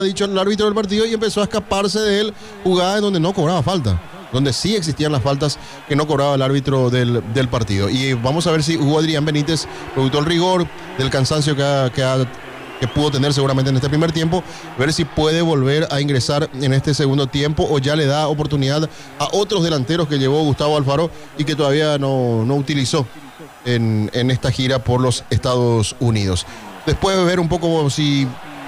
dicho el árbitro del partido y empezó a escaparse de él jugadas en donde no cobraba falta, donde sí existían las faltas que no cobraba el árbitro del partido. Y vamos a ver si Hugo Adrián Benítez, producto del rigor, del cansancio que pudo tener seguramente en este primer tiempo, ver si puede volver a ingresar en este segundo tiempo o ya le da oportunidad a otros delanteros que llevó Gustavo Alfaro y que todavía no utilizó en esta gira por los Estados Unidos. Después de ver un poco si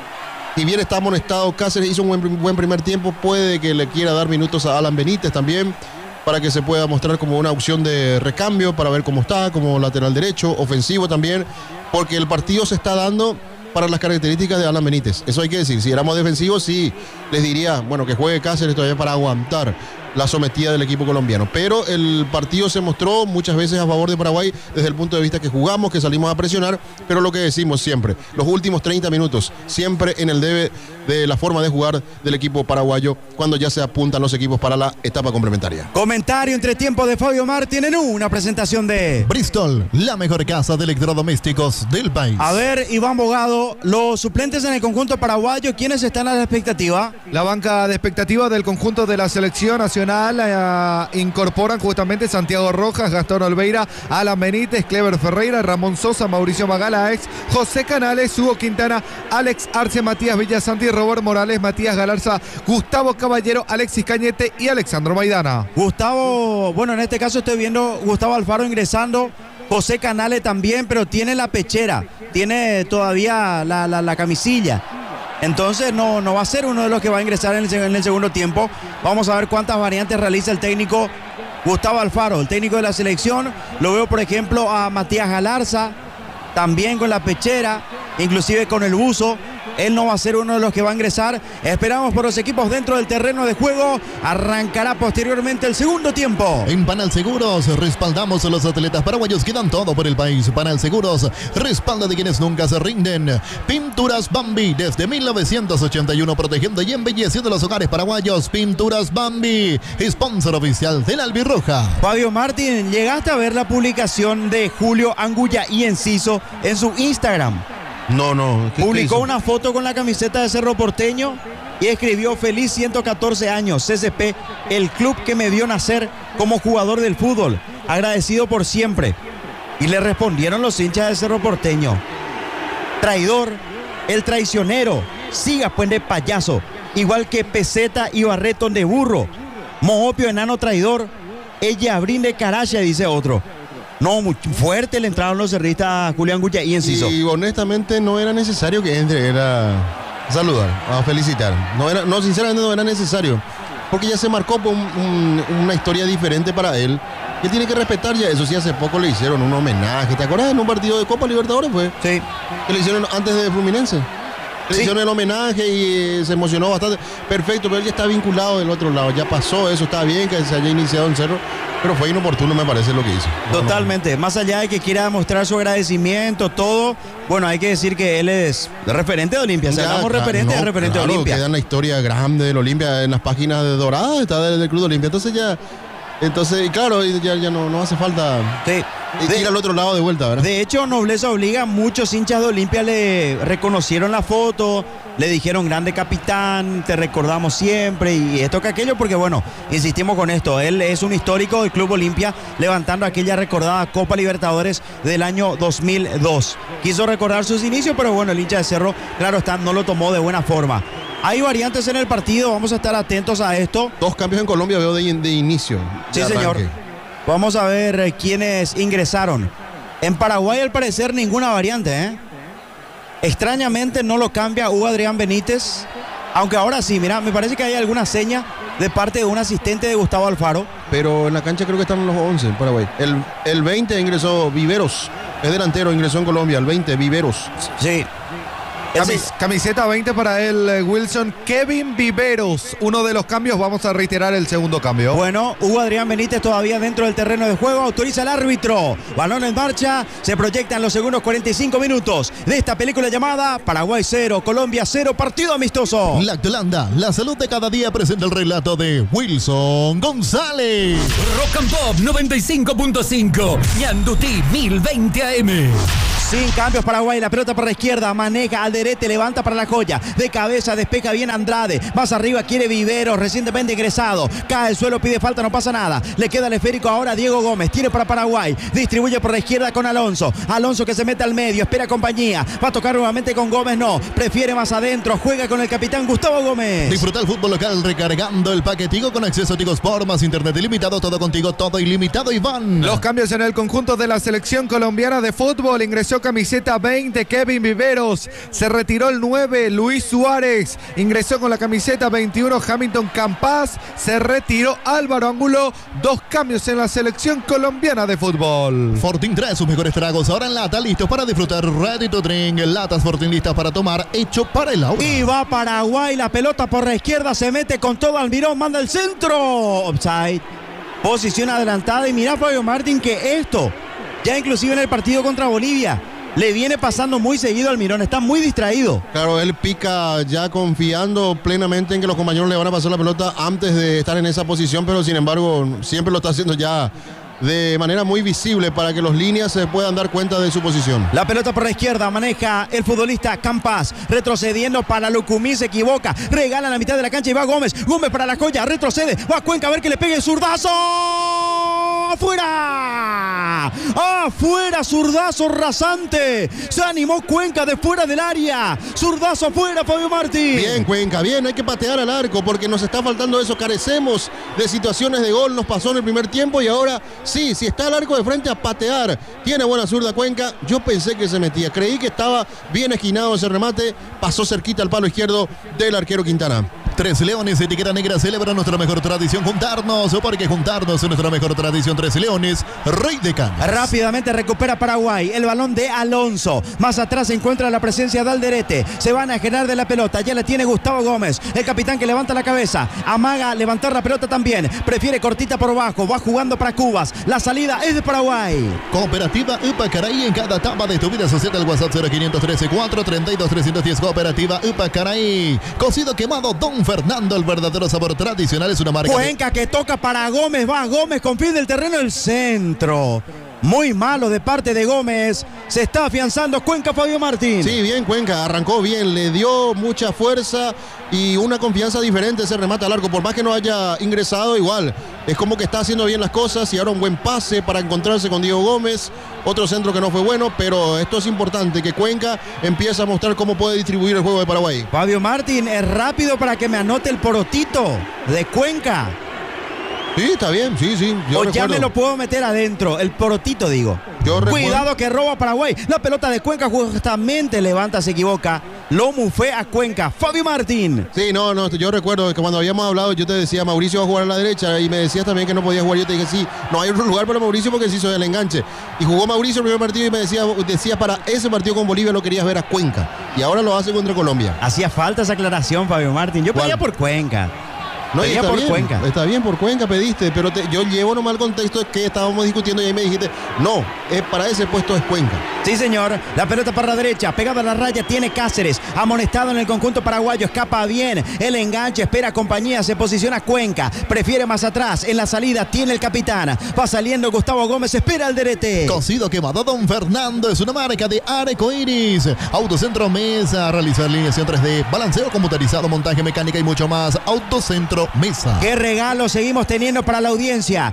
bien está amonestado, Cáceres hizo un buen primer tiempo, puede que le quiera dar minutos a Alan Benítez también, para que se pueda mostrar como una opción de recambio, para ver cómo está, como lateral derecho, ofensivo también, porque el partido se está dando para las características de Alan Benítez. Eso hay que decir. Si éramos defensivos, sí, les diría, bueno, que juegue Cáceres todavía para aguantar la sometida del equipo colombiano. Pero el partido se mostró muchas veces a favor de Paraguay desde el punto de vista que jugamos, que salimos a presionar, pero lo que decimos siempre, los últimos 30 minutos, siempre en el debe de la forma de jugar del equipo paraguayo cuando ya se apuntan los equipos para la etapa complementaria. Comentario entre tiempo de Fabio Martín en una presentación de Bristol, la mejor casa de electrodomésticos del país. A ver, Iván Bogado, los suplentes en el conjunto paraguayo, ¿quiénes están a la expectativa? La banca de expectativa del conjunto de la selección nacional incorporan justamente Santiago Rojas, Gastón Olveira, Alan Benítez, Clever Ferreira, Ramón Sosa, Mauricio Magalaex, José Canales, Hugo Quintana, Alex Arce, Matías Villasanti, Robert Morales, Matías Galarza, Gustavo Caballero, Alexis Cañete y Alexandro Maidana. Gustavo, bueno, en este caso estoy viendo Gustavo Alfaro ingresando, José Canales también, pero tiene la pechera, tiene todavía la camisilla. Entonces no va a ser uno de los que va a ingresar en el segundo tiempo. Vamos a ver cuántas variantes realiza el técnico Gustavo Alfaro, el técnico de la selección. Lo veo, por ejemplo, a Matías Galarza, también con la pechera, inclusive con el buzo. Él no va a ser uno de los que va a ingresar. Esperamos por los equipos dentro del terreno de juego. Arrancará posteriormente el segundo tiempo. En Panal Seguros respaldamos a los atletas paraguayos que dan todo por el país. Panal Seguros respalda de quienes nunca se rinden. Pinturas Bambi, desde 1981 protegiendo y embelleciendo los hogares paraguayos. Pinturas Bambi, sponsor oficial del Albirroja. Fabio Martín, ¿llegaste a ver la publicación de Julio Angulla y Enciso en su Instagram? No. Publicó una foto con la camiseta de Cerro Porteño y escribió: feliz 114 años, CCP, el club que me vio nacer como jugador del fútbol, agradecido por siempre. Y le respondieron los hinchas de Cerro Porteño: traidor, el traicionero, siga pues de payaso, igual que Peseta y Barretón de burro, Moopio enano traidor, ella brinde caracha, dice otro. No, muy fuerte le entraron los cerristas a Julián Angulla y Enciso. Y honestamente no era necesario que entre, era saludar, a felicitar. Sinceramente no era necesario, porque ya se marcó una historia diferente para él. Él tiene que respetar ya eso. Sí, hace poco le hicieron un homenaje. ¿Te acuerdas? En un partido de Copa Libertadores fue. Sí. Que le hicieron antes de Fluminense. Le hicieron el homenaje y se emocionó bastante. Perfecto, pero él ya está vinculado del otro lado. Ya pasó eso, está bien que se haya iniciado en Cerro, pero fue inoportuno, me parece, lo que hizo. Totalmente. Más allá de que quiera mostrar su agradecimiento, todo, bueno, hay que decir que él es referente de Olimpia. Si hablamos referente de Olimpia. Queda en la historia grande del Olimpia, en las páginas de Dorada, está del Club de Olimpia. Entonces, claro, ya no hace falta ir al otro lado de vuelta, ¿verdad? De hecho, nobleza obliga, muchos hinchas de Olimpia le reconocieron la foto, le dijeron: grande capitán, te recordamos siempre, y esto que aquello, porque bueno, insistimos con esto, él es un histórico del Club Olimpia, levantando aquella recordada Copa Libertadores del año 2002. Quiso recordar sus inicios, pero bueno, el hincha de Cerro, claro está, no lo tomó de buena forma. Hay variantes en el partido, vamos a estar atentos a esto. 2 cambios en Colombia veo de inicio. Sí, señor. Vamos a ver quiénes ingresaron. En Paraguay, al parecer, ninguna variante, Extrañamente no lo cambia Hugo Adrián Benítez. Aunque ahora sí, mira, me parece que hay alguna seña de parte de un asistente de Gustavo Alfaro. Pero en la cancha creo que están los 11 en Paraguay. El 20 ingresó Viveros. Es delantero, ingresó en Colombia. El 20, Viveros. Sí. Camiseta 20 para el Wilson, Kevin Viveros. Uno de los cambios, vamos a reiterar el segundo cambio. Bueno, Hugo Adrián Benítez todavía dentro del terreno de juego, autoriza el árbitro. Balón en marcha, se proyectan los segundos 45 minutos de esta película llamada Paraguay 0, Colombia 0, partido amistoso. Lactolanda, la salud de cada día, presenta el relato de Wilson González. Rock and Pop 95.5, Ñandutí 1020 AM. Sin cambios Paraguay, la pelota por la izquierda, maneja Alderete, levanta para la joya, de cabeza despeja bien Andrade, más arriba quiere Viveros, recientemente ingresado, cae al suelo, pide falta, no pasa nada, le queda el esférico ahora Diego Gómez, tiene para Paraguay, distribuye por la izquierda con Alonso que se mete al medio, espera compañía, va a tocar nuevamente con Gómez, no, prefiere más adentro, juega con el capitán Gustavo Gómez. Disfruta el fútbol local recargando el paquetico con acceso a Tigo Sport, más internet ilimitado, todo contigo, todo ilimitado, Iván. Los cambios en el conjunto de la selección colombiana de fútbol. Ingresó camiseta 20 Kevin Viveros, se retiró el 9 Luis Suárez, ingresó con la camiseta 21 Hamilton Campas, se retiró Álvaro Angulo. 2 cambios en la selección colombiana de fútbol. Fortin trae sus mejores tragos ahora en lata, listos para disfrutar, ready to drink, latas Fortin listas para tomar, hecho para el agua. Y va Paraguay, la pelota por la izquierda, se mete con todo Almirón, manda el centro, offside, posición adelantada. Y mira Fabio Martín que esto, ya inclusive en el partido contra Bolivia, le viene pasando muy seguido al Almirón, está muy distraído. Claro, él pica ya confiando plenamente en que los compañeros le van a pasar la pelota antes de estar en esa posición, pero sin embargo siempre lo está haciendo ya de manera muy visible para que los líneas se puedan dar cuenta de su posición. La pelota por la izquierda, maneja el futbolista Campas, retrocediendo para Lucumí, se equivoca, regala la mitad de la cancha y va Gómez para la joya, retrocede, va a Cuenca a ver que le pegue el zurdazo. ¡Afuera! ¡Afuera! Zurdazo rasante. Se animó Cuenca de fuera del área. Zurdazo afuera, Fabio Martín. Bien, Cuenca, bien. Hay que patear al arco porque nos está faltando eso. Carecemos de situaciones de gol. Nos pasó en el primer tiempo y ahora sí, si está el arco de frente, a patear. Tiene buena zurda Cuenca. Yo pensé que se metía. Creí que estaba bien esquinado ese remate. Pasó cerquita al palo izquierdo del arquero Quintana. 3 Leones, etiqueta negra, celebra nuestra mejor tradición, juntarnos, porque juntarnos es nuestra mejor tradición. 3 Leones, Rey de Cañas. Rápidamente recupera Paraguay, el balón de Alonso, más atrás se encuentra la presencia de Alderete, se van a generar de la pelota, ya la tiene Gustavo Gómez, el capitán que levanta la cabeza, amaga levantar la pelota también, prefiere cortita por bajo, va jugando para Cubas, la salida es de Paraguay. Cooperativa Upacaraí, en cada etapa de tu vida social, el WhatsApp 0513 432 310. Cooperativa Upacaraí, cocido quemado Don Fernando, el verdadero sabor tradicional, es una marca. Cuenca que toca para Gómez, va Gómez con fin del terreno, el centro. Muy malo de parte de Gómez. Se está afianzando Cuenca, Fabio Martín. Sí, bien Cuenca, arrancó bien, le dio mucha fuerza y una confianza diferente ese remate al arco. Por más que no haya ingresado, igual es como que está haciendo bien las cosas y ahora un buen pase para encontrarse con Diego Gómez. Otro centro que no fue bueno, pero esto es importante, que Cuenca empiece a mostrar cómo puede distribuir el juego de Paraguay. Fabio Martín es rápido para que me anote el porotito de Cuenca. Sí, está bien, sí. O ya me lo puedo meter adentro, el porotito digo. Cuidado que roba Paraguay. La pelota de Cuenca justamente levanta, se equivoca. Lo mufé a Cuenca. Fabio Martín. Sí, no, yo recuerdo que cuando habíamos hablado yo te decía Mauricio va a jugar a la derecha y me decías también que no podía jugar. Yo te dije sí, no hay otro lugar para Mauricio porque se hizo el enganche. Y jugó Mauricio el primer partido y me decía para ese partido con Bolivia lo querías ver a Cuenca. Y ahora lo hace contra Colombia. Hacía falta esa aclaración, Fabio Martín. Yo pedía por Cuenca. No, pedía por Cuenca. Está bien, por Cuenca pediste, pero yo llevo nomás el contexto que estábamos discutiendo y ahí me dijiste, no, para ese puesto es Cuenca. Sí, señor. La pelota para la derecha, pegada a la raya, tiene Cáceres, amonestado en el conjunto paraguayo, escapa bien, el enganche, espera compañía, se posiciona Cuenca, prefiere más atrás, en la salida tiene el capitán, va saliendo Gustavo Gómez, espera Alderete. Cocido quemado Don Fernando, es una marca de Arcoiris, Autocentro Mesa, realizar alineación 3D, balanceo computarizado, montaje mecánica y mucho más. Autocentro Mesa. Qué regalo seguimos teniendo para la audiencia.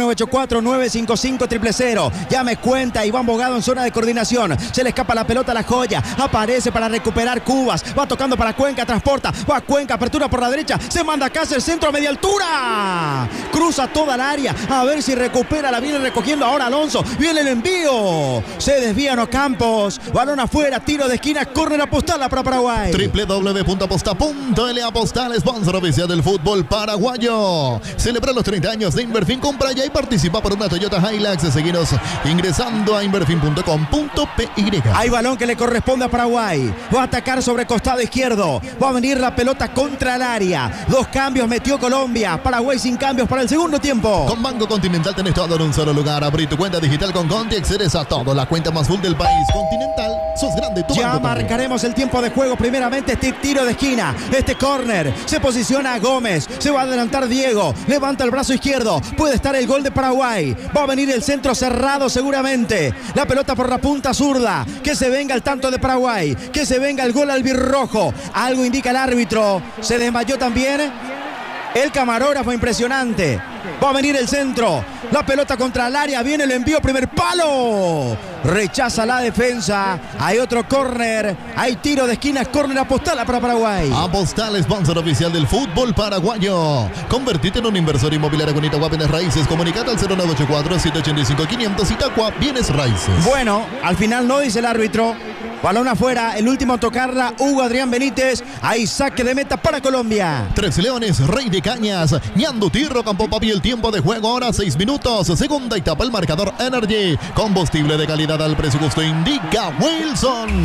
0984-955-000. Llame cuenta, Iván Bogado en zona de coordinación. Se le escapa la pelota a la joya. Aparece para recuperar Cubas. Va tocando para Cuenca, transporta. Va Cuenca, apertura por la derecha. Se manda a Cáceres, centro a media altura. Cruza toda el área. A ver si recupera. La viene recogiendo ahora Alonso. Viene el envío. Se desvían los Campos. Balón afuera, tiro de esquina. Córner apostada para Paraguay. www.aposta.l. Apostal, sponsor oficial del fútbol paraguayo. Celebra los 30 años de Inverfin. Compra ya y participa por una Toyota Hilux. Seguinos ingresando a inverfin.com.py. Hay balón que le corresponde a Paraguay. Va a atacar sobre costado izquierdo. Va a venir la pelota contra el área. 2 cambios metió Colombia. Paraguay sin cambios para el segundo tiempo. Con Banco Continental tenés todo en un solo lugar. Abrí tu cuenta digital con Conti. Accedes a todo. La cuenta más full del país. Continental. Sos grande. Ya marcaremos el tiempo de juego. Primeramente este tiro de esquina. Este córner. Se posiciona Gómez. Se va a adelantar Diego. Levanta el brazo izquierdo. Puede estar el gol de Paraguay. Va a venir el centro cerrado seguramente seguramente. La pelota por la punta zurda. Que se venga el tanto de Paraguay. Que se venga el gol albirrojo. Algo indica el árbitro. Se desmayó también el camarógrafo, impresionante. Va a venir el centro. La pelota contra el área. Viene el envío, primer palo. Rechaza la defensa. Hay otro córner. Hay tiro de esquina. Córner Apostal para Paraguay. Apostal, sponsor oficial del fútbol paraguayo. Convertite en un inversor inmobiliario con Itagua Bienes Raíces. Comunicate al 0984-785-500. Itagua Bienes Raíces. Bueno, al final no dice el árbitro. Balón afuera. El último a tocarla, Hugo Adrián Benítez. Hay saque de meta para Colombia. Tres Leones, Rey de Cañas. Ñandu Tirro, Campo Papi. El tiempo de juego ahora 6 minutos. Segunda etapa, el marcador Energy. Combustible de calidad al precio justo, indica Wilson.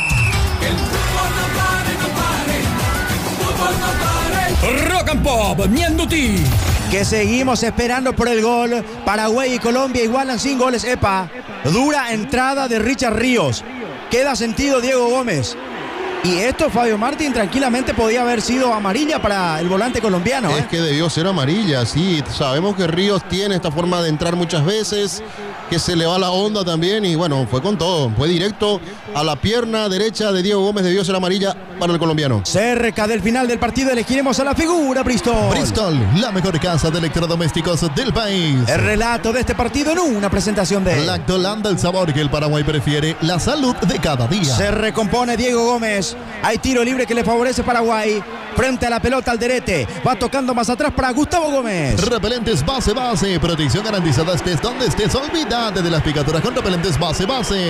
Rock and Pop, Ñanduti. Que seguimos esperando por el gol. Paraguay y Colombia igualan sin goles. Epa, dura entrada de Richard Ríos. Queda sentido Diego Gómez. Y esto, Fabio Martín, tranquilamente podía haber sido amarilla para el volante colombiano. Es que debió ser amarilla, sí. Sabemos que Ríos tiene esta forma de entrar muchas veces, que se le va la onda también y bueno, fue con todo. Fue directo a la pierna derecha de Diego Gómez, debió ser amarilla para el colombiano. Cerca del final del partido elegiremos a la figura Bristol. Bristol, la mejor casa de electrodomésticos del país. El relato de este partido en una presentación de Lactolanda, el sabor que el Paraguay prefiere, la salud de cada día. Se recompone Diego Gómez. Hay tiro libre que le favorece Paraguay. Frente a la pelota Alderete. Va tocando más atrás para Gustavo Gómez. Repelentes base. Protección garantizada estés donde estés. Olvídate de las picaduras con repelentes base.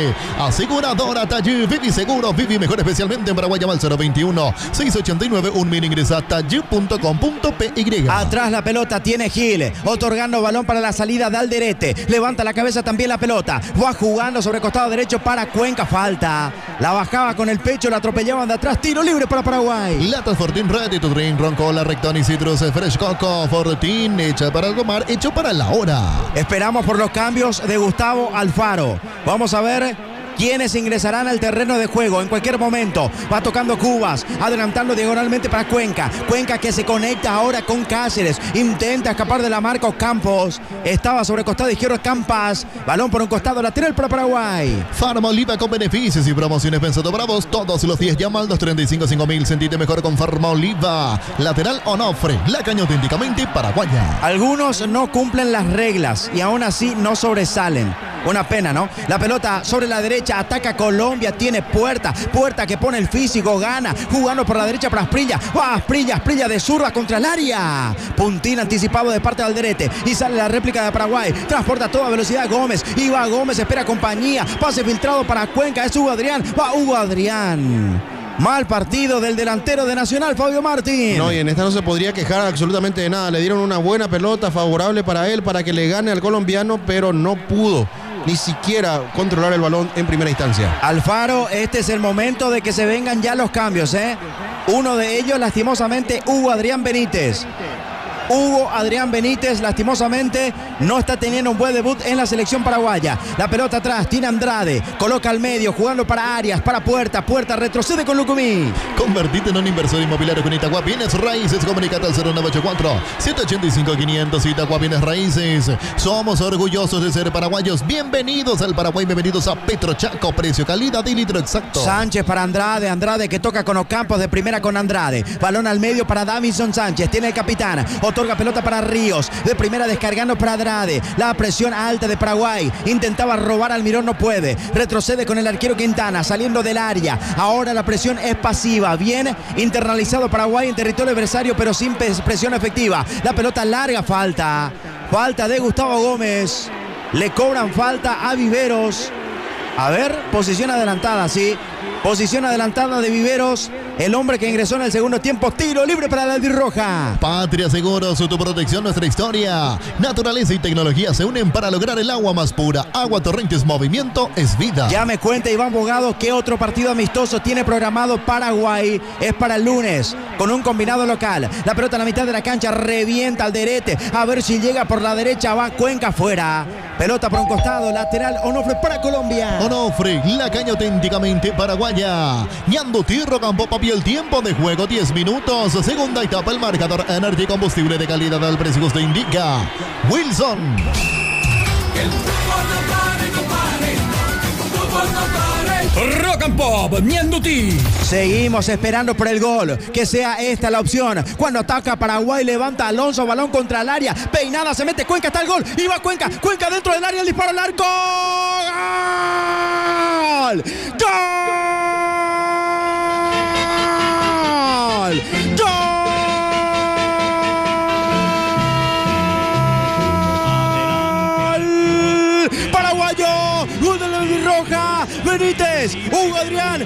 Aseguradora Tallú. Vivi Seguro. Vivi mejor especialmente en Paraguay. Llama al 021-689-1000. Ingresa a tallú.com.py. Atrás la pelota tiene Gil. Otorgando balón para la salida de Alderete. Levanta la cabeza también la pelota. Va jugando sobre costado derecho para Cuenca. Falta. La bajaba con el pecho. La atropellaban de atrás. Tiro libre para Paraguay. Latas Fortín Ready to Drink, Roncola, Recton y Citrus Fresh Coco. Fortín, hecha para tomar, hecho para la hora. Esperamos por los cambios de Gustavo Alfaro. Vamos a ver quienes ingresarán al terreno de juego en cualquier momento. Va tocando Cubas, adelantando diagonalmente para Cuenca. Cuenca que se conecta ahora con Cáceres. Intenta escapar de la marca Campos. Estaba sobre costado izquierdo Campas. Balón por un costado lateral para Paraguay. Farma Oliva con beneficios y promociones pensado para vos. Todos los días llama al 235-5000. Sentite mejor con Farma Oliva. Lateral Onofre, la caña auténticamente paraguaya. Algunos no cumplen las reglas y aún así no sobresalen. Una pena, ¿no? La pelota sobre la derecha, ataca Colombia, tiene Puerta que pone el físico, gana, jugando por la derecha para Asprilla. Asprilla de zurda contra el área. Puntín anticipado de parte de Alderete y sale la réplica de Paraguay. Transporta a toda velocidad Gómez. Y va Gómez, espera compañía. Pase filtrado para Cuenca, es Hugo Adrián. Va Hugo Adrián. Mal partido del delantero de Nacional, Fabio Martín. No, y en esta no se podría quejar absolutamente de nada. Le dieron una buena pelota favorable para él, para que le gane al colombiano, pero no pudo ni siquiera controlar el balón en primera instancia. Alfaro, este es el momento de que se vengan ya los cambios, ¿eh? Uno de ellos, lastimosamente, Hugo Adrián Benítez. Hugo Adrián Benítez, lastimosamente, no está teniendo un buen debut en la selección paraguaya. La pelota atrás, tiene Andrade, coloca al medio, jugando para Arias, para Puerta retrocede con Lucumí. Convertite en un inversor inmobiliario con Itagua Bienes Raíces. Comunicate al 0984-785-500. Itagua Bienes Raíces. Somos orgullosos de ser paraguayos. Bienvenidos al Paraguay, bienvenidos a Petrochaco. Precio, calidad y litro exacto. Sánchez para Andrade que toca con Ocampos de primera con Andrade. Balón al medio para Davinson Sánchez, tiene el capitán. Otorga pelota para Ríos, de primera descargando para Andrade. La presión alta de Paraguay. Intentaba robar al Mirón, no puede. Retrocede con el arquero Quintana, saliendo del área. Ahora la presión es pasiva. Bien internalizado Paraguay en territorio adversario, pero sin presión efectiva. La pelota larga, falta. Falta de Gustavo Gómez. Le cobran falta a Viveros. A ver, posición adelantada, sí. Posición adelantada de Viveros. El hombre que ingresó en el segundo tiempo. Tiro libre para la albirroja. Patria Seguros, tu protección, nuestra historia. Naturaleza y tecnología se unen para lograr el agua más pura. Agua Torrentes, movimiento es vida. Ya me cuenta Iván Bogado qué otro partido amistoso tiene programado Paraguay. Es para el lunes, con un combinado local. La pelota en la mitad de la cancha, revienta Alderete. A ver si llega por la derecha, va Cuenca afuera. Pelota por un costado, lateral Onofre para Colombia. Onofre, la caña auténticamente paraguaya. Ñandu Tirro, Campo Papi, el tiempo de juego 10 minutos. Segunda etapa, el marcador Energy, combustible de calidad al precio que usted indica Wilson. Rock and Pop, Mianduti. Seguimos esperando por el gol, que sea esta la opción. Cuando ataca Paraguay, levanta Alonso, balón contra el área, peinada, se mete Cuenca, está el gol, y va Cuenca dentro del área, el disparo al arco. ¡Gol! ¡Gol! ¡Gol! Paraguayo, gol de la Albirroja, Benítez, Hugo Adrián,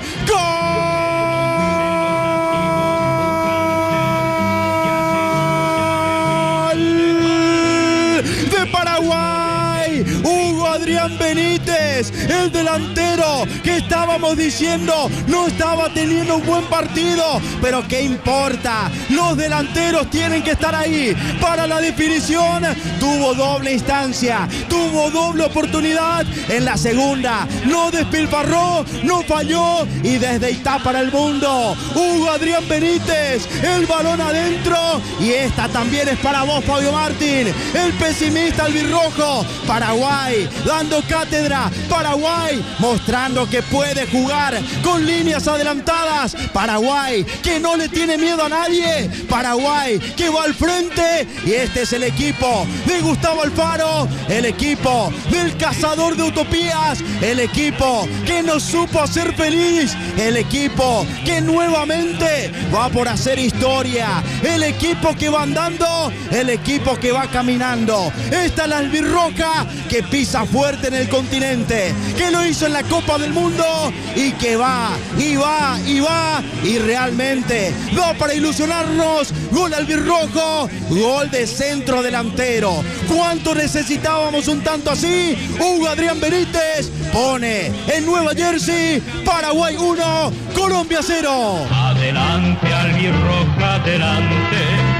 gol de Paraguay, Hugo Adrián Benítez, el delantero que estábamos diciendo no estaba teniendo un buen partido, pero ¿qué importa? Los delanteros tienen que estar ahí para la definición. Tuvo doble instancia, tuvo doble oportunidad en la segunda, no despilfarró, no falló y desde ahí está para el mundo. Hugo Adrián Benítez, el balón adentro, y esta también es para vos, Fabio Martín, el pesimista albirrojo. Paraguay dando cátedra, Paraguay mostrando que puede jugar con líneas adelantadas, Paraguay que no le tiene miedo a nadie, Paraguay que va al frente, y este es el equipo de Gustavo Alfaro, el equipo del cazador de utopías, el equipo que nos supo hacer feliz, el equipo que nuevamente va por hacer historia, el equipo que va andando, el equipo que va caminando. Esta es la albirroja que pisa fuerte en el continente, que lo hizo en la Copa del Mundo y que va y realmente va para ilusionarnos. Gol albirrojo, gol de centro delantero. ¿Cuánto necesitábamos un tanto así? Hugo Adrián Benítez pone en Nueva Jersey, Paraguay 1, Colombia 0. Adelante, albirroja, adelante.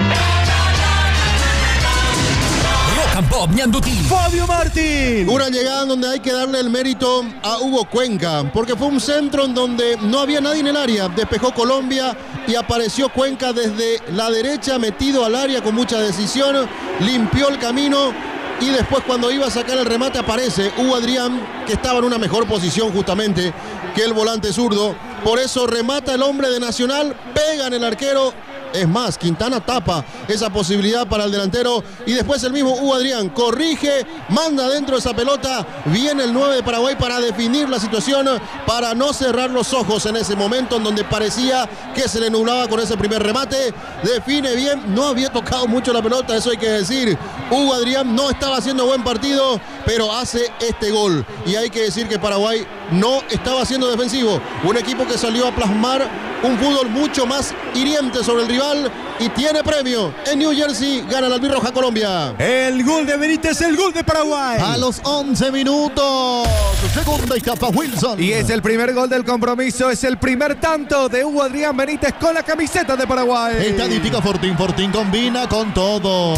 Rock and Pop, Mianduti. Fabio Martín. Una llegada en donde hay que darle el mérito a Hugo Cuenca, porque fue un centro en donde no había nadie en el área. Despejó Colombia y apareció Cuenca desde la derecha, metido al área con mucha decisión, limpió el camino y después cuando iba a sacar el remate aparece Hugo Adrián, que estaba en una mejor posición justamente que el volante zurdo. Por eso remata el hombre de Nacional, pega en el arquero. Es más, Quintana tapa esa posibilidad para el delantero y después el mismo Hugo Adrián corrige, manda dentro esa pelota, viene el 9 de Paraguay para definir la situación, para no cerrar los ojos en ese momento en donde parecía que se le nublaba con ese primer remate. Define bien, no había tocado mucho la pelota, eso hay que decir. Hugo Adrián no estaba haciendo buen partido, pero hace este gol. Y hay que decir que Paraguay no estaba siendo defensivo. Un equipo que salió a plasmar un fútbol mucho más hiriente sobre el rival y tiene premio. En New Jersey gana la albirroja Colombia. El gol de Benítez, el gol de Paraguay. A los 11 minutos, segunda etapa Wilson. Y es el primer gol del compromiso, es el primer tanto de Hugo Adrián Benítez con la camiseta de Paraguay. Estadística Fortín combina con todo.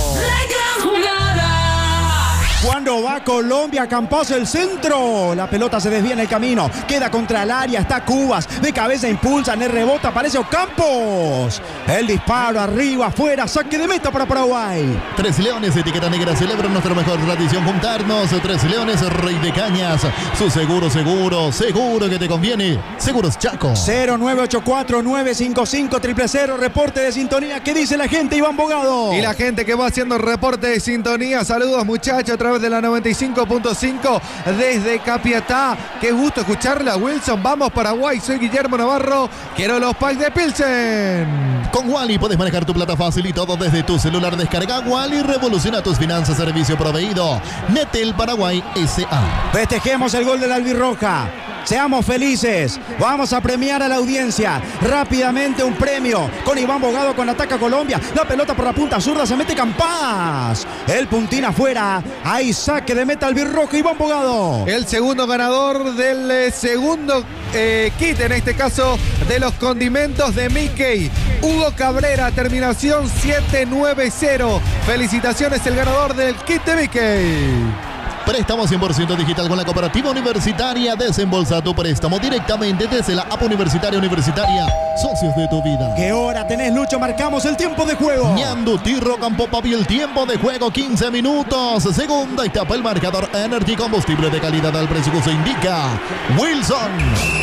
Cuando va Colombia, Campos el centro. La pelota se desvía en el camino. Queda contra el área. Está Cubas. De cabeza impulsa. En el rebote aparece Ocampos. El disparo arriba, afuera. Saque de meta para Paraguay. Tres Leones, etiqueta negra, celebra nuestra mejor tradición. Juntarnos. Tres Leones, Rey de Cañas. Su seguro que te conviene. Seguros Chaco. 0984-955-000. Reporte de sintonía. ¿Qué dice la gente, Iván Bogado? Y la gente que va haciendo el reporte de sintonía. Saludos, muchachos, a través de la 95.5 desde Capiatá. Qué gusto escucharla, Wilson. Vamos Paraguay, soy Guillermo Navarro. Quiero los packs de Pilsen. Con Wally puedes manejar tu plata fácil y todo desde tu celular. Descarga Wally, revoluciona tus finanzas, servicio proveído. Netel Paraguay S.A. Festejemos el gol de la albirroja. Seamos felices. Vamos a premiar a la audiencia. Rápidamente un premio con Iván Bogado con ataca Colombia. La pelota por la punta zurda, se mete Campas. El puntín afuera. Hay saque de meta albirroja, Iván Bogado. El segundo ganador del segundo kit, en este caso de los condimentos de Mickey. Hugo Cabrera, terminación 790. Felicitaciones, el ganador del kit de Mickey. Préstamo 100% digital con la Cooperativa Universitaria. Desembolsa tu préstamo directamente desde la app universitaria, socios de tu vida. ¿Qué hora tenés, Lucho? Marcamos el tiempo de juego. Ñandutí, Rock and Pop, y el tiempo de juego 15 minutos. Segunda etapa, el marcador Energy, combustible de calidad al precio que se indica. Wilson.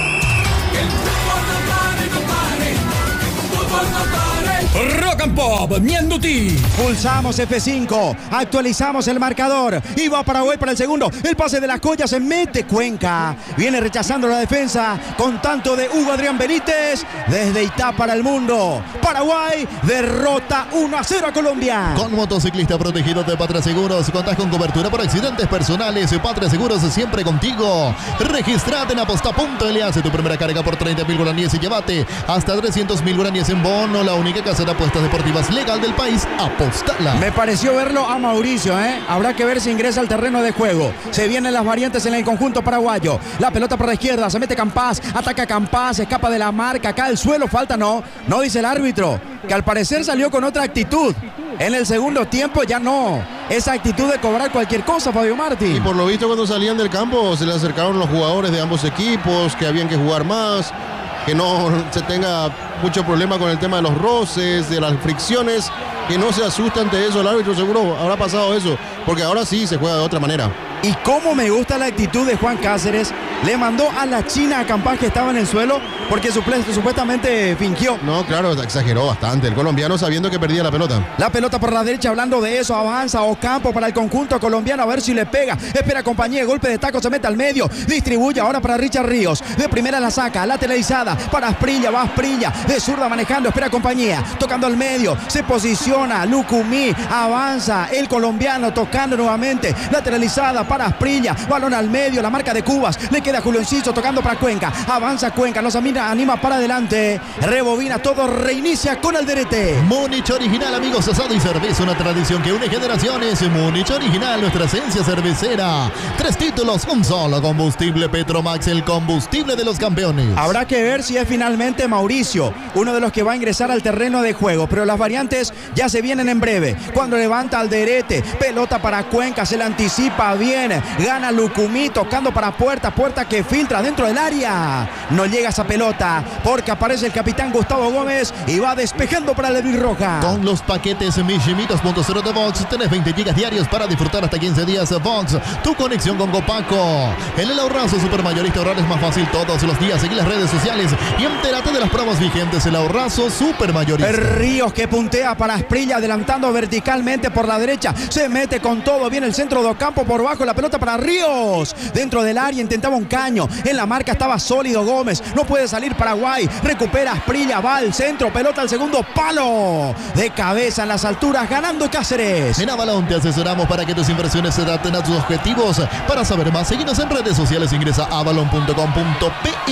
Rock and Pop Ñandutí. Pulsamos F5, actualizamos el marcador y va Paraguay para el segundo. El pase de la Colla, se mete Cuenca. Viene rechazando la defensa con tanto de Hugo Adrián Benítez. Desde Itá para el mundo. Paraguay derrota 1-0 a Colombia. Con motociclista protegido de Patria Seguros, contás con cobertura por accidentes personales. Patria Seguros siempre contigo. Registrate en aposta.la, hace tu primera carga por 30.000 guaraníes y llévate hasta 300.000 guaraníes en bono. La única casa de apuestas deportivas legal del país, Apostala. Me pareció verlo a Mauricio, Habrá que ver si ingresa al terreno de juego. Se vienen las variantes en el conjunto paraguayo. La pelota por la izquierda, se mete Campás, ataca Campás, escapa de la marca, cae al suelo, falta no dice el árbitro, que al parecer salió con otra actitud. En el segundo tiempo ya no. Esa actitud de cobrar cualquier cosa, Fabio Martín. Y por lo visto cuando salían del campo se le acercaron los jugadores de ambos equipos, que habían que jugar más, que no se tenga mucho problema con el tema de los roces, de las fricciones, que no se asuste ante eso. El árbitro seguro habrá pasado eso, porque ahora sí se juega de otra manera. Y cómo me gusta la actitud de Juan Cáceres. Le mandó a la China a Campás, que estaba en el suelo, porque supuestamente fingió. No, claro, exageró bastante. El colombiano sabiendo que perdía la pelota. La pelota por la derecha, hablando de eso, avanza Ocampo para el conjunto colombiano, a ver si le pega. Espera compañía, golpe de taco, se mete al medio. Distribuye ahora para Richard Ríos. De primera la saca, lateralizada para Asprilla, va Asprilla. De zurda manejando, espera compañía. Tocando al medio, se posiciona Lucumí, avanza el colombiano, tocando nuevamente. Lateralizada para Asprilla, balón al medio, la marca de Cubas. Le queda Julio Enciso tocando para Cuenca. Avanza Cuenca, los anima para adelante. Rebobina todo, reinicia con Alderete. Múnich Original, amigos, asado y cerveza, una tradición que une generaciones. Múnich Original, nuestra esencia cervecera. 3 títulos, un solo combustible. Petromax, el combustible de los campeones. Habrá que ver si es finalmente Mauricio uno de los que va a ingresar al terreno de juego, pero las variantes ya se vienen en breve. Cuando levanta Alderete, pelota para Cuenca, se la anticipa bien, gana Lucumí tocando para Puerta que filtra dentro del área. No llega esa pelota porque aparece el capitán Gustavo Gómez y va despejando para la Roja. Con los paquetes Mishimitos.0 de Vox tenés 20 gigas diarios para disfrutar hasta 15 días. Vox, tu conexión con Copaco. En el Ahorrazo Supermayorista ahorrar es más fácil todos los días. Seguí las redes sociales y entérate de las promos vigentes. El Ahorrazo Supermayorista. Ríos que puntea para Asprilla, adelantando verticalmente por la derecha. Se mete con todo, viene el centro de Ocampo por bajo, la pelota para Ríos. Dentro del área intentaba un caño. En la marca estaba sólido Gómez. No puede salir Paraguay. Recupera Asprilla, va al centro, pelota al segundo palo. De cabeza en las alturas, ganando Cáceres. En Avalon te asesoramos para que tus inversiones se adapten a tus objetivos. Para saber más, seguinos en redes sociales. Ingresa a avalon.com.py.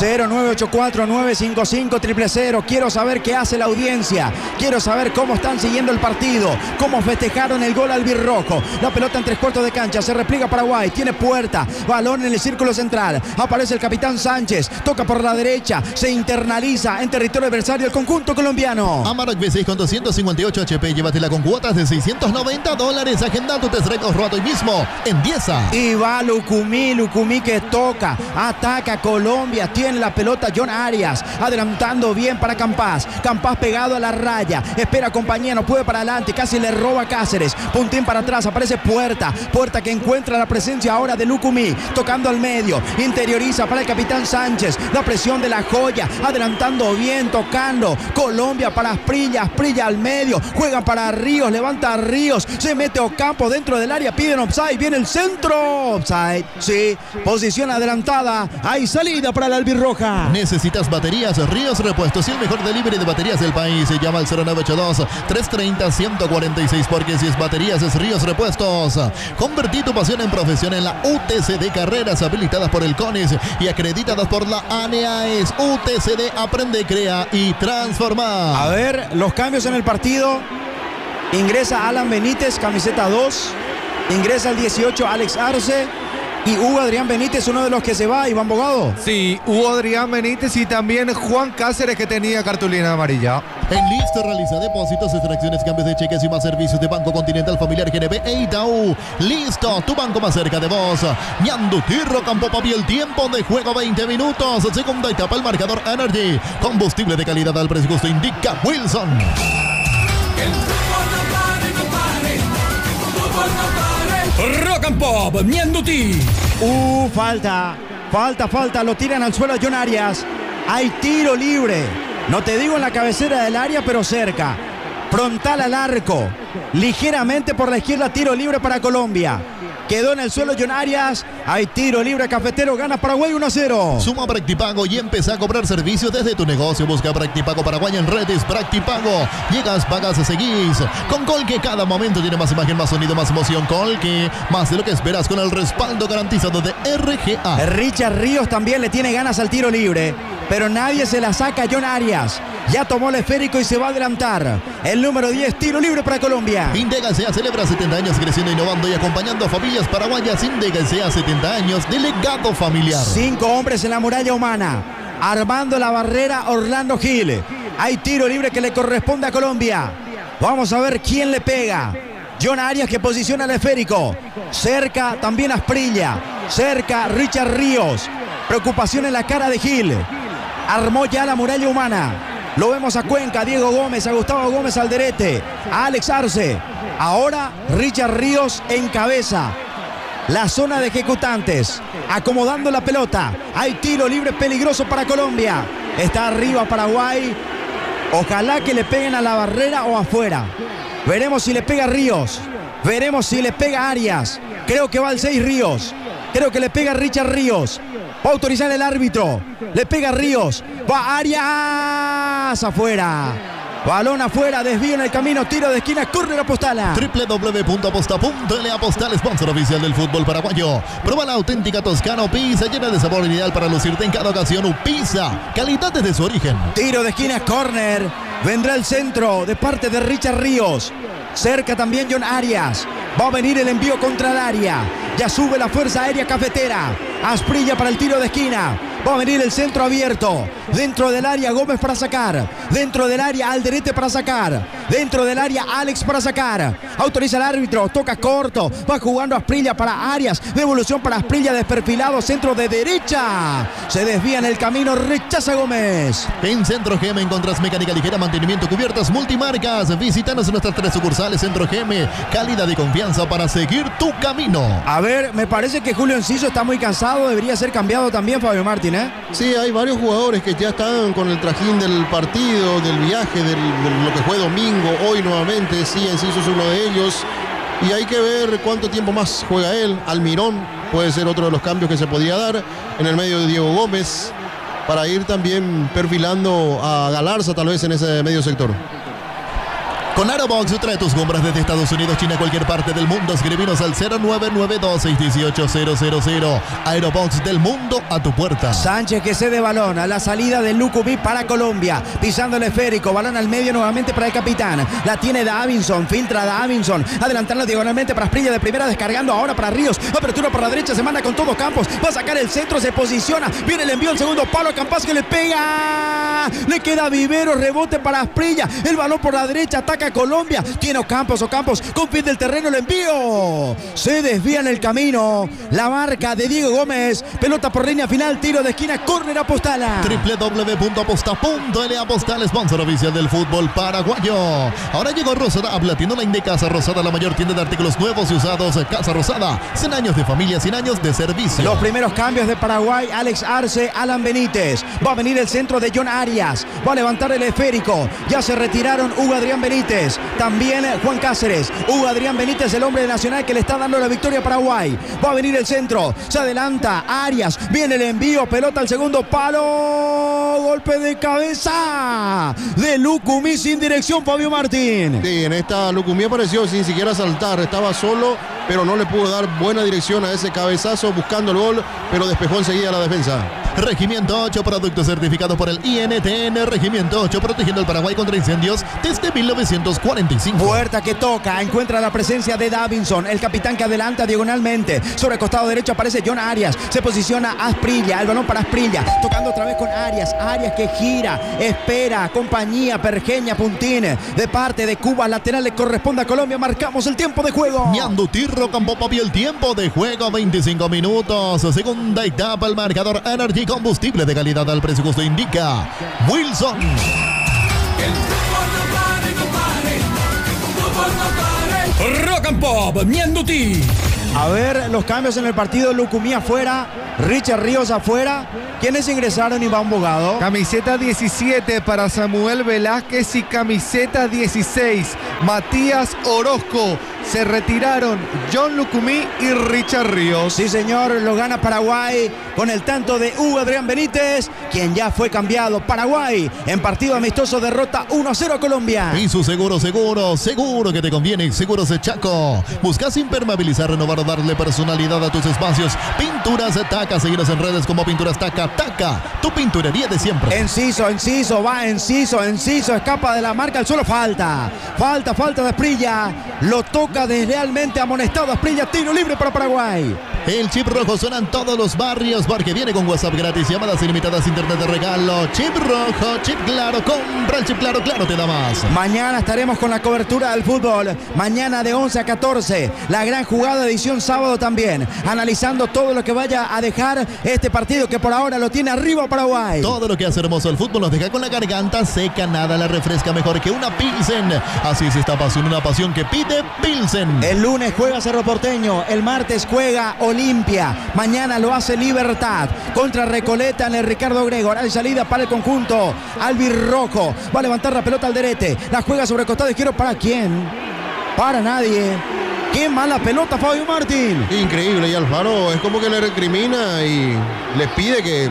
0984-955-000. Quiero saber qué hace la audiencia. Quiero saber cómo están siguiendo el partido. Cómo festejaron el gol albirrojo. La pelota en 3/4 de cancha. Se repliega Paraguay. Tiene Puerta. Balón en el círculo central. Aparece el capitán Sánchez. Toca por la derecha. Se internaliza en territorio adversario el conjunto colombiano. Amarok V6 con 258 HP. Llévatela con cuotas de $690. Agenda tu test drive ahorrado hoy mismo en Dieza. Y va Lucumí que toca. Ataca Colombia. Tiene la pelota John Arias. Adelantando bien para Campás. Campás pegado a la raya. Espera compañía. No puede para adelante. Casi le roba Cáceres. Puntín para atrás. Aparece Puerta. Puerta que encuentra la presencia ahora de Lucumí. Tocando al medio. Interioriza para el capitán Sánchez. La presión de la Joya. Adelantando bien. Tocando. Colombia para Asprilla. Asprilla al medio. Juega para Ríos. Levanta a Ríos. Se mete Ocampo dentro del área. Piden offside. Viene el centro. Offside. Sí. Posición adelantada. Hay salida para la albirroja. ¿Necesitas baterías? Ríos Repuestos y el mejor delivery de baterías del país. Se llama al 0982-330-146. Porque si es baterías, es Ríos Repuestos. Convertí tu pasión en profesión en la UTCD. Carreras habilitadas por el CONIS y acreditadas por la ANEAES. UTCD, aprende, crea y transforma. A ver, los cambios en el partido. Ingresa Alan Benítez, camiseta 2. Ingresa el 18 Alex Arce. Y Hugo Adrián Benítez, uno de los que se va, Iván Bogado. Sí, Hugo Adrián Benítez y también Juan Cáceres, que tenía cartulina amarilla. En Listo realiza depósitos, extracciones, cambios de cheques y más servicios de Banco Continental, Familiar, GNB e Itaú. Listo, tu banco más cerca de vos. Ñandutí, Rocampo, Papi, el tiempo de juego 20 minutos. Segunda etapa, el marcador Energy. Combustible de calidad al precio justo, indica Wilson. Rock and Pop, Ñandutí. Falta, lo tiran al suelo a John Arias. Hay tiro libre. No te digo en la cabecera del área, pero cerca. Frontal al arco. Ligeramente por la izquierda, tiro libre para Colombia. Quedó en el suelo John Arias. Hay tiro libre cafetero. Gana Paraguay 1-0. Suma Practipago y empieza a cobrar servicios desde tu negocio. Busca Practipago Paraguay en redes. Practipago. Llegas, pagas, seguís. Con Colque cada momento tiene más imagen, más sonido, más emoción. Colque, más de lo que esperas con el respaldo garantizado de RGA. Richard Ríos también le tiene ganas al tiro libre, pero nadie se la saca a John Arias. Ya tomó el esférico y se va a adelantar. El número 10, tiro libre para Colombia. Indega S.A. celebra 70 años creciendo, innovando y acompañando a familias paraguayas. Indega S.A. 70 años de legado familiar. 5 hombres en la muralla humana. Armando la barrera, Orlando Gil. Hay tiro libre que le corresponde a Colombia. Vamos a ver quién le pega. John Arias que posiciona el esférico. Cerca también Asprilla. Cerca Richard Ríos. Preocupación en la cara de Gil. Armó ya la muralla humana. Lo vemos a Cuenca, a Diego Gómez, a Gustavo Gómez Alderete, a Alex Arce. Ahora Richard Ríos encabeza la zona de ejecutantes, acomodando la pelota. Hay tiro libre peligroso para Colombia. Está arriba Paraguay. Ojalá que le peguen a la barrera o afuera. Veremos si le pega Ríos. Veremos si le pega Arias. Creo que va al 6 Ríos. Creo que le pega Richard Ríos. Va a autorizar el árbitro. Le pega Ríos. Va Arias. Afuera. Balón afuera. Desvío en el camino. Tiro de esquina. Córner Apostala. www.aposta.l. Apostal, sponsor oficial del fútbol paraguayo. Prueba la auténtica Toscano Pizza, llena de sabor ideal para lucirte en cada ocasión. Pizza. Calidad desde su origen. Tiro de esquina. Córner. Vendrá el centro de parte de Richard Ríos. Cerca también John Arias. Va a venir el envío contra el área. Ya sube la fuerza aérea cafetera. Asprilla para el tiro de esquina. Va a venir el centro abierto. Dentro del área Gómez para sacar. Dentro del área Alderete para sacar. Dentro del área Alex para sacar. Autoriza el árbitro. Toca corto. Va jugando Asprilla para Arias. Devolución para Asprilla desperfilado. Centro de derecha. Se desvía en el camino. Rechaza Gómez. En Centro Geme encontrás mecánica ligera, mantenimiento, cubiertas multimarcas. Visítanos en nuestras 3 sucursales. Centro Geme. Calidad y confianza para seguir tu camino. A ver, me parece que Julio Enciso está muy cansado. Debería ser cambiado también Fabio Martín, ¿eh? Sí, hay varios jugadores que ya están con el trajín del partido, del viaje, de lo que fue domingo, hoy nuevamente. Sí, Enciso es uno de ellos. Y hay que ver cuánto tiempo más juega él. Almirón puede ser otro de los cambios que se podría dar en el medio de Diego Gómez, para ir también perfilando a Galarza tal vez en ese medio sector. Con Aerobox trae tus compras desde Estados Unidos, China, cualquier parte del mundo. Escribinos al 0992-618-000. Aerobox del mundo a tu puerta. Sánchez que cede balón a la salida de Lucumí para Colombia. Pisando el esférico, balón al medio nuevamente para el capitán. La tiene Davinson, filtra Davinson. Adelantando diagonalmente para Asprilla de primera, descargando ahora para Ríos. Apertura por la derecha, se manda con todo Campos. Va a sacar el centro, se posiciona. Viene el envío, el segundo palo a Campas que le pega. Le queda Vivero, rebote para Asprilla. El balón por la derecha, ataca Colombia. Tiene Ocampos con fin del terreno, el envío. Se desvía en el camino. La marca de Diego Gómez. Pelota por línea final, tiro de esquina, córner Apostala. www.aposta.l. Apostal, sponsor oficial del fútbol paraguayo. Ahora llegó Rosada, habla tienda de Casa Rosada, la mayor tienda de artículos nuevos y usados. Casa Rosada, 100 años de familia, 100 años de servicio. Los primeros cambios de Paraguay, Alex Arce, Alan Benítez. Va a venir el centro de John Arias. Va a levantar el esférico. Ya se retiraron Hugo Adrián Benítez. También Juan Cáceres. Hugo Adrián Benítez, el hombre de Nacional que le está dando la victoria a Paraguay. Va a venir el centro. Se adelanta Arias. Viene el envío. Pelota al segundo palo. Golpe de cabeza de Lucumí sin dirección, Fabio Martín. Sí, en esta Lucumí apareció sin siquiera saltar. Estaba solo, pero no le pudo dar buena dirección a ese cabezazo buscando el gol, pero despejó enseguida la defensa. Regimiento 8, producto certificado por el INTN. Regimiento 8, protegiendo el Paraguay contra incendios desde 1945. Puerta que toca, encuentra la presencia de Davinson, el capitán que adelanta diagonalmente. Sobre el costado derecho aparece John Arias. Se posiciona Asprilla, el balón para Asprilla. Tocando otra vez con Arias. Arias que gira, espera, compañía, Pergeña, Puntín. De parte de Cuba, lateral le corresponde a Colombia. Marcamos el tiempo de juego. Ñanduti, Rocampo, Papi, el tiempo de juego, 25 minutos. Segunda etapa, el marcador Energy, combustible de calidad al precio que usted indica. Wilson. Rock and Pop, Ñanduti. A ver, los cambios en el partido. Lucumí afuera, Richard Ríos afuera. ¿Quiénes ingresaron, Iván Bogado? Camiseta 17 para Samuel Velázquez y camiseta 16 Matías Orozco. Se retiraron John Lucumí y Richard Ríos. Sí, señor, lo gana Paraguay con el tanto de Hugo Adrián Benítez, quien ya fue cambiado. Paraguay en partido amistoso derrota 1-0 a Colombia. Y su seguro que te conviene. Seguros de Chaco. Buscas impermeabilizar, renovar, darle personalidad a tus espacios. Pinturas Taca. Seguiros en redes como Pinturas Taca. Taca, tu pinturería de siempre. Enciso, escapa de la marca al suelo. Falta de Asprilla. Lo toca deslealmente amonestado Asprilla. Tiro libre para Paraguay. El chip rojo suena en todos los barrios porque viene con WhatsApp gratis, llamadas ilimitadas, internet de regalo. Chip rojo, chip claro, compra el chip claro, claro te da más. Mañana estaremos con la cobertura del fútbol. Mañana de 11 a 14. La gran jugada, edición sábado también. Analizando todo lo que vaya a dejar este partido que por ahora lo tiene arriba Paraguay. Todo lo que hace hermoso el fútbol nos deja con la garganta seca, nada la refresca mejor que una Pilsen. Así es esta pasión, una pasión que pide Pilsen. El lunes juega Cerro Porteño, el martes juega Olimpia, mañana lo hace Libertad contra Recoleta en el Ricardo Grego. Hay salida para el conjunto albirrojo. Va a levantar la pelota Alderete, la juega sobre el costado izquierdo. ¿Para quién? Para nadie. ¡Qué mala pelota, Fabio Martín! Increíble, y Alfaro es como que le recrimina y le pide que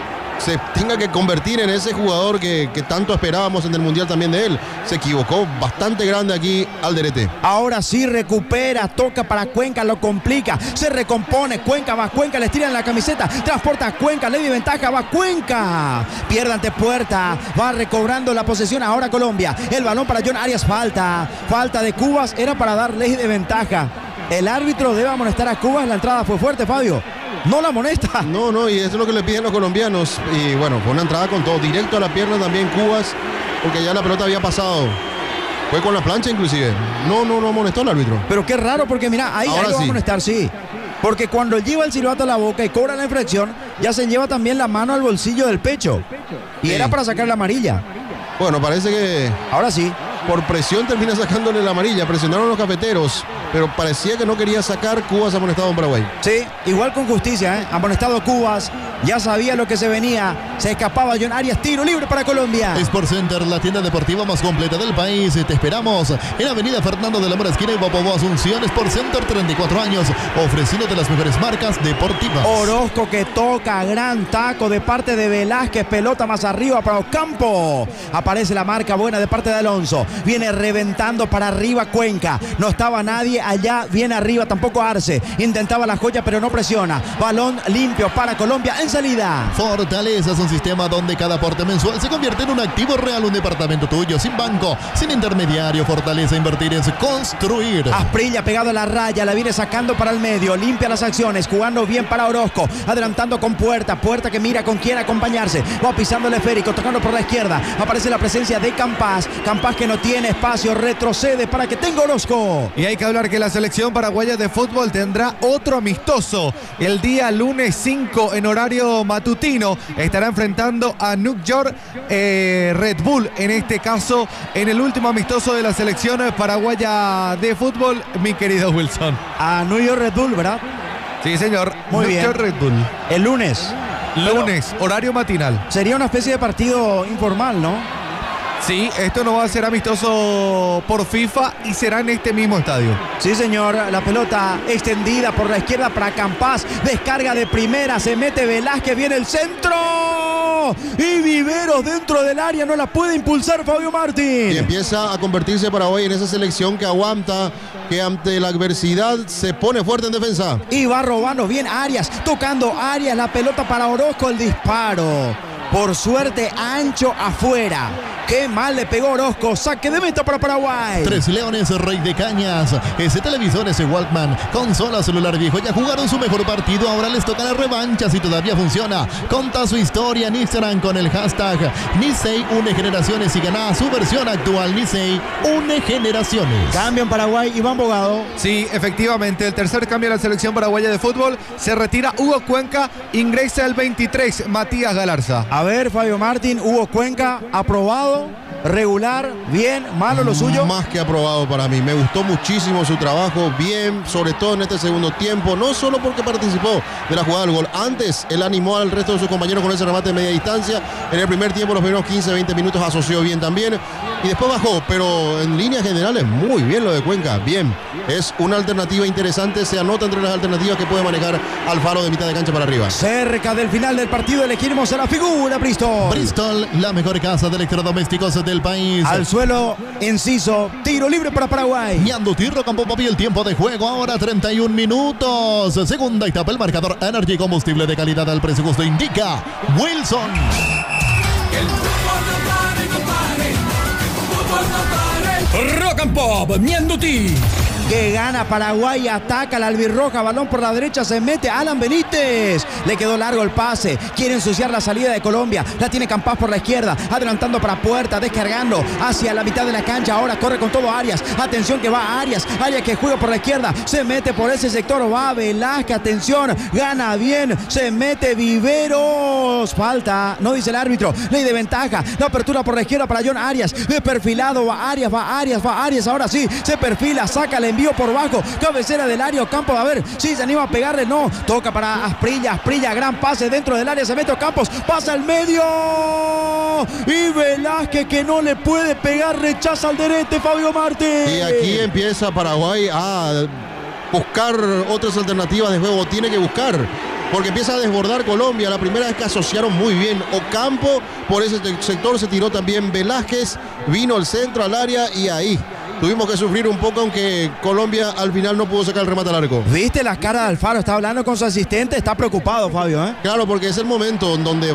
se tenga que convertir en ese jugador que tanto esperábamos en el Mundial también de él. Se equivocó bastante grande aquí Alderete. Ahora sí recupera, toca para Cuenca, lo complica, se recompone, Cuenca va, Cuenca le tira en la camiseta, transporta a Cuenca, le di ventaja, va Cuenca, pierde ante Puerta, va recobrando la posesión ahora Colombia, el balón para John Arias, falta de Cubas, era para dar ley de ventaja. El árbitro debe amonestar a Cubas, la entrada fue fuerte, Fabio. No la amonesta. No, y eso es lo que le piden los colombianos. Y bueno, fue una entrada con todo, directo a la pierna también Cubas, porque ya la pelota había pasado. Fue con la plancha inclusive. No amonestó el árbitro. Pero qué raro, porque mira, ahí lo va a amonestar, sí. Porque cuando lleva el silbato a la boca y cobra la infracción, ya se lleva también la mano al bolsillo del pecho. Y sí, era para sacar la amarilla. Bueno, parece que... Ahora sí. Por presión termina sacándole la amarilla. Presionaron los cafeteros, pero parecía que no quería sacar. Cubas amonestado en Paraguay. Sí, igual con justicia, amonestado Cubas. Ya sabía lo que se venía. Se escapaba John Arias. Tiro libre para Colombia. Sport Center, la tienda deportiva más completa del país. Te esperamos en Avenida Fernando de la Mora, esquina Ipopobó, Asunción. Sport Center, 34 años, ofreciéndote las mejores marcas deportivas. Orozco que toca, gran taco de parte de Velázquez. Pelota más arriba para Ocampo. Aparece la marca buena de parte de Alonso. Viene reventando para arriba Cuenca. No estaba nadie allá. Viene arriba tampoco Arce. Intentaba la joya pero no presiona. Balón limpio para Colombia en salida. Fortaleza es un sistema donde cada aporte mensual se convierte en un activo real. Un departamento tuyo, sin banco, sin intermediario. Fortaleza, invertir es construir. Asprilla pegado a la raya. La viene sacando para el medio. Limpia las acciones. Jugando bien para Orozco. Adelantando con Puerta. Puerta que mira con quién acompañarse. Va pisando el esférico. Tocando por la izquierda. Aparece la presencia de Campas. Campas que no tiene espacio, retrocede para que tenga Orozco. Y hay que hablar que la selección paraguaya de fútbol tendrá otro amistoso el día lunes 5 en horario matutino. Estará enfrentando a New York Red Bull, en este caso en el último amistoso de la selección paraguaya de fútbol, mi querido Wilson. A New York Red Bull, ¿verdad? Sí, señor. Muy bien. New York Red Bull. El lunes. Lunes, horario matinal. Sería una especie de partido informal, ¿no? Sí, esto no va a ser amistoso por FIFA y será en este mismo estadio. Sí, señor. La pelota extendida por la izquierda para Campas. Descarga de primera. Se mete Velázquez. Viene el centro. centro. Y Viveros dentro del área no la puede impulsar Fabio Martín. Y empieza a convertirse Paraguay en esa selección que aguanta, que ante la adversidad se pone fuerte en defensa. Y va robando bien Arias, tocando Arias, la pelota para Orozco, el disparo. Por suerte, ancho afuera. Qué mal le pegó Orozco. Saque de meta para Paraguay. Tres Leones, Rey de Cañas. Ese televisor, ese Walkman, consola, celular viejo. Ya jugaron su mejor partido. Ahora les toca la revancha si todavía funciona. Conta su historia en Instagram con el hashtag Nisei Une Generaciones y gana su versión actual. Nisei Une Generaciones. Cambio en Paraguay, Iván Bogado. Sí, efectivamente, el tercer cambio de la selección paraguaya de fútbol. Se retira Hugo Cuenca, ingresa el 23, Matías Galarza. A ver, Fabio Martín, Hugo Cuenca, aprobado, regular, bien, malo lo suyo. Más que aprobado para mí. Me gustó muchísimo su trabajo, bien, sobre todo en este segundo tiempo. No solo porque participó de la jugada del gol. Antes, él animó al resto de sus compañeros con ese remate de media distancia. En el primer tiempo, los primeros 15, 20 minutos asoció bien también. Y después bajó, pero en líneas generales, muy bien lo de Cuenca. Bien, es una alternativa interesante. Se anota entre las alternativas que puede manejar Alfaro de mitad de cancha para arriba. Cerca del final del partido, elegimos a la figura Bristol. Bristol, la mejor casa de electrodomésticos del país. Al suelo, inciso, tiro libre para Paraguay. Ñanduti, Rocampo, papi, el tiempo de juego ahora 31 minutos. Segunda etapa, el marcador Energy, combustible de calidad al precio justo indica Wilson. Rock and Pop, Ñanduti. Que gana Paraguay, ataca la albirroja, balón por la derecha, se mete Alan Benítez. Le quedó largo el pase, quiere ensuciar la salida de Colombia. La tiene Campas por la izquierda, adelantando para Puerta, descargando hacia la mitad de la cancha. Ahora corre con todo Arias. Atención que va Arias. Arias que juega por la izquierda, se mete por ese sector, va Velázquez, atención, gana bien, se mete Viveros. Falta, no dice el árbitro, ley de ventaja. La apertura por la izquierda para John Arias, de perfilado, va Arias, ahora sí, se perfila, saca el envío por bajo, cabecera del área, Campos, a ver si se anima a pegarle, no, toca para Asprilla, gran pase dentro del área, se mete Campos, pasa al medio y Velázquez que no le puede pegar, rechaza al derete Fabio Martín. Y aquí empieza Paraguay a buscar otras alternativas de juego, tiene que buscar, porque empieza a desbordar Colombia. La primera vez que asociaron muy bien Ocampo, por ese sector se tiró también Velázquez, vino el centro al área y ahí tuvimos que sufrir un poco, aunque Colombia al final no pudo sacar el remate al arco. ¿Viste las caras de Alfaro? Está hablando con su asistente, está preocupado Fabio, ¿eh? Claro, porque es el momento en donde